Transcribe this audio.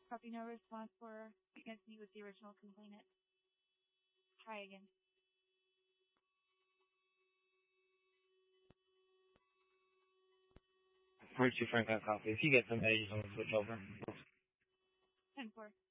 Copy, no response for against me with the original complainant. Try again. Richard Frank got copy. If you get some edges, I'm going to switch over. 10-4.